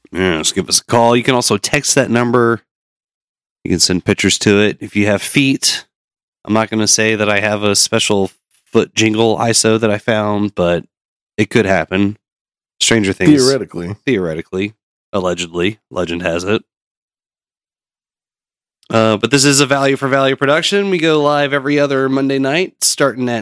Yeah, just give us a call. You can also text that number. You can send pictures to it. If you have feet, I'm not going to say that I have a special foot jingle ISO that I found, but it could happen. Stranger things. Theoretically. Allegedly. Legend has it. But this is a Value for Value production. We go live every other Monday night, starting at